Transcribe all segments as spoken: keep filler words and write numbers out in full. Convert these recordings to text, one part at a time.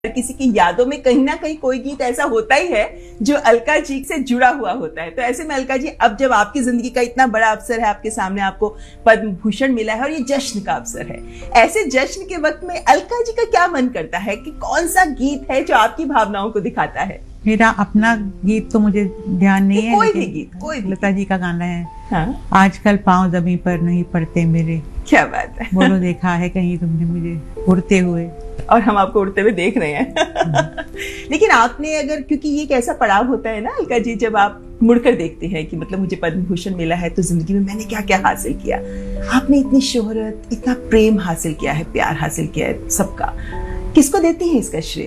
किसी की यादों में कहीं ना कहीं कोई गीत ऐसा होता ही है जो अलका जी से जुड़ा हुआ होता है। तो ऐसे में अलका जी, अब जब आपकी जिंदगी का इतना बड़ा अवसर है, आपके सामने आपको पद्म भूषण मिला है और ये जश्न का अवसर है, ऐसे जश्न के वक्त में अलका जी का क्या मन करता है कि कौन सा गीत है जो आपकी भावनाओं को दिखाता है? मेरा अपना गीत तो मुझे ध्यान नहीं है, कोई भी गीत, कोई भी लता जी का गाना है। हाँ? आजकल पाँव जमीन पर नहीं पड़ते मेरे, क्या बात है। बोलो देखा है कहीं तुमने मुझे उड़ते हुए, और हम आपको उड़ते हुए देख रहे हैं। लेकिन आपने अगर, क्योंकि ये एक ऐसा पड़ाव होता है ना अलका जी, जब आप मुड़कर देखते हैं कि मतलब मुझे पद्म भूषण मिला है तो जिंदगी में मैंने क्या क्या हासिल किया। आपने इतनी शोहरत, इतना प्रेम हासिल किया है, प्यार हासिल किया है सबका, किसको देती है इसका श्रेय?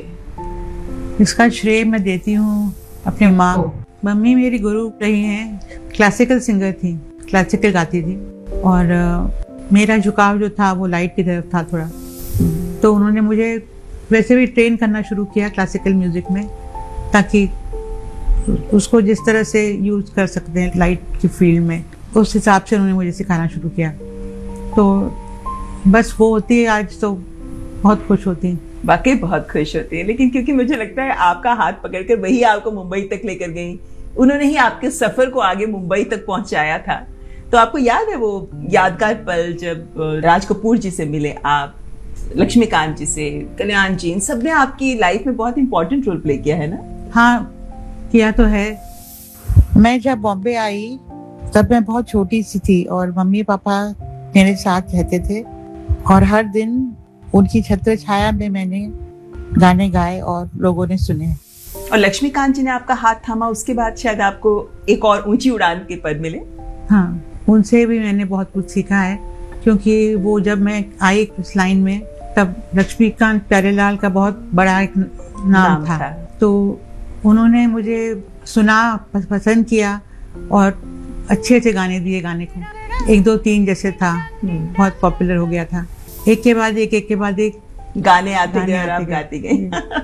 इसका श्रेय मैं देती हूँ अपने माँ। मम्मी मेरी गुरु रही हैं, क्लासिकल सिंगर थी, क्लासिकल गाती थी, और uh, मेरा झुकाव जो था वो लाइट की तरफ था थोड़ा। तो उन्होंने मुझे वैसे भी ट्रेन करना शुरू किया क्लासिकल म्यूजिक में, ताकि उसको जिस तरह से यूज कर सकते हैं लाइट की फील्ड में, उस हिसाब से उन्होंने मुझे सिखाना शुरू किया। तो बस वो होती है आज तो बहुत खुश होती हैं। वाकई बहुत खुश होती है। लेकिन क्योंकि मुझे लगता है आपका हाथ पकड़कर वही आपको मुंबई तक लेकर गई, उन्होंने ही आपके सफर को आगे मुंबई तक पहुंचाया था। तो आपको याद है वो यादगार पल जब राज कपूर जी से मिले आप, लक्ष्मीकांत जी से, कल्याण जी, इन सब ने आपकी लाइफ में बहुत इंपॉर्टेंट रोल प्ले किया है ना? हाँ, किया तो है। मैं जब बॉम्बे आई तब मैं बहुत छोटी सी थी और मम्मी पापा मेरे साथ रहते थे, और हर दिन उनकी छत्र छाया में मैंने गाने गाए और लोगों ने सुने। और लक्ष्मीकांत जी ने आपका हाथ थामा, उसके बाद शायद आपको एक और ऊंची उड़ान के पद मिले। हाँ, उनसे भी मैंने बहुत कुछ सीखा है, क्योंकि वो जब मैं आई इस लाइन में तब लक्ष्मीकांत प्यारेलाल का बहुत बड़ा एक नाम, नाम था, था। तो उन्होंने मुझे सुना, पसंद किया और अच्छे अच्छे गाने दिए। गाने को एक दो तीन जैसे था, बहुत पॉपुलर हो गया था। एक के बाद एक एक के बाद एक गाने आते गए और आप गाती गई।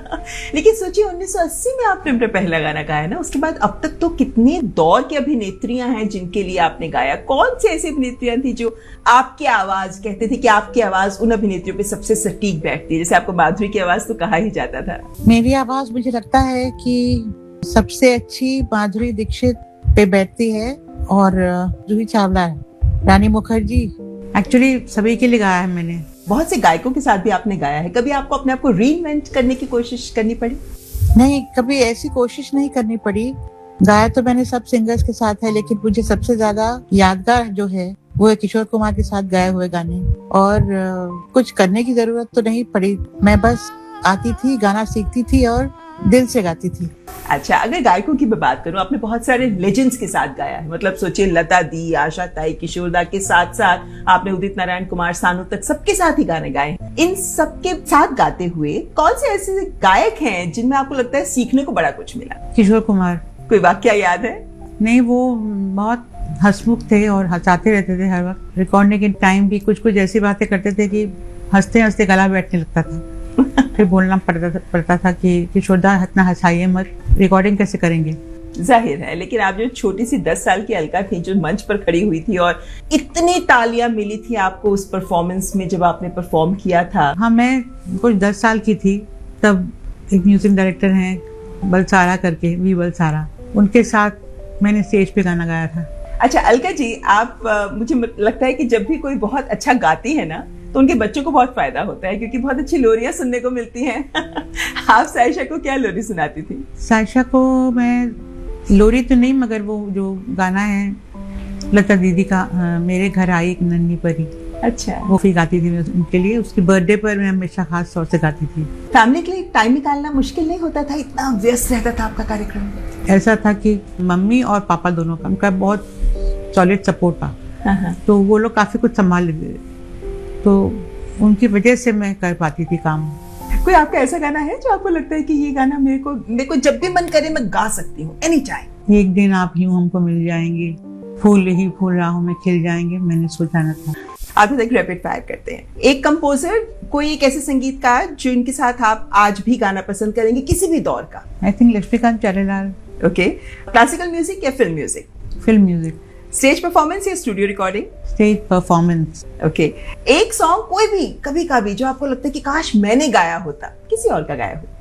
लेकिन सोचिए, उन्नीस सौ अस्सी में आपने अपना पहला गाना गाया ना, उसके बाद अब तक तो कितने दौर की अभिनेत्रियां हैं जिनके लिए आपने गाया। कौन सी ऐसी अभिनेत्रियां थी जो आपकी आवाज, कहते थे कि आपकी आवाज उन अभिनेत्रियों पे सबसे सटीक बैठती है? जैसे आपको माधुरी की आवाज तो कहा ही जाता था। मेरी आवाज मुझे लगता है कि सबसे अच्छी माधुरी दीक्षित पे बैठती है, और जूही चावला है, रानी मुखर्जी। एक्चुअली सभी के लिए गाया है मैंने। बहुत से गायकों के साथ भी आपने गाया है। कभी आपको अपने आप को रीइन्वेंट करने की कोशिश करनी पड़ी? नहीं, कभी ऐसी कोशिश नहीं करनी पड़ी। गाया तो मैंने सब सिंगर्स के साथ है, लेकिन मुझे सबसे ज्यादा यादगार जो है वो है किशोर कुमार के साथ गाए हुए गाने। और uh, कुछ करने की जरूरत तो नहीं पड़ी, मैं बस आती थी, गाना सीखती थी और दिल से गाती थी। अच्छा, अगर गायकों की मैं बात करूं, आपने बहुत सारे लेजेंड्स के साथ गाया है। मतलब सोचिए, लता दी, आशा ताई, किशोरदा के साथ साथ आपने उदित नारायण कुमार, सानू तक सबके साथ ही गाने गाए। इन सबके साथ गाते हुए कौन से ऐसे गायक हैं जिनमें आपको लगता है सीखने को बड़ा कुछ मिला? किशोर कुमार। कोई वाकया याद है? नहीं, वो बहुत हंसमुख थे और हंसाते रहते थे हर वक्त। रिकॉर्डिंग के टाइम भी कुछ कुछ ऐसी बातें करते थे कि हंसते हंसते गला बैठने लगता था। फिर बोलना पड़ता था, पड़ता था कि किशोरदा इतना हंसाइए मत, रिकॉर्डिंग कैसे करेंगे। जाहिर है, लेकिन आप जो छोटी सी दस साल की अलका थी जो मंच पर खड़ी हुई थी और इतनी तालियां मिली थी आपको उस परफॉर्मेंस में जब आपने परफॉर्म किया था। हाँ, मैं कुछ दस साल की थी तब। एक म्यूजिक डायरेक्टर हैं बलसारा करके, वी बलसारा, उनके साथ मैंने स्टेज पे गाना गाया था। अच्छा अलका जी, आप आ, मुझे लगता है कि जब भी कोई बहुत अच्छा गाती है ना तो उनके बच्चों को बहुत फायदा होता है, क्योंकि बहुत अच्छी लोरियां सुनने को मिलती हैं। आप सायशा को क्या लोरी सुनाती थी? सायशा को मैं लोरी तो नहीं, मगर वो जो गाना है लता दीदी का, मेरे घर आई एक नन्ही परी, अच्छा, वो भी गाती थी मैं उनके लिए। उसकी बर्थडे पर मैं हमेशा खास तौर से गाती थी। फैमिली के लिए टाइम निकालना मुश्किल नहीं होता था? इतना व्यस्त रहता था आपका कार्यक्रम? ऐसा था कि मम्मी और पापा दोनों का, उनका बहुत सॉलिड सपोर्ट था। हाँ। तो वो लोग काफी कुछ संभाल लेते थे, तो उनकी वजह से मैं कर पाती थी काम। कोई आपका ऐसा गाना है जो आपको लगता है कि ये गाना मेरे को मेरे को जब भी मन करे मैं गा सकती हूँ, एनी टाइम? एक दिन आप यूं हमको मिल जाएंगे, फूल ही फूल राहों में खिल जाएंगे, मैंने सोचा न था। आप एक रैपिड फायर करते हैं। एक कंपोजर, कोई एक ऐसे संगीतकार जो इनके साथ आप आज भी गाना पसंद करेंगे किसी भी दौर का? I think Laxmikant Pyarelal. Okay. Classical music या film music? Film music. Stage performance या studio recording? Stage performance. Okay. एक सॉन्ग कोई भी कभी कभी जो आपको लगता है कि काश मैंने गाया होता, किसी और का गाया हो?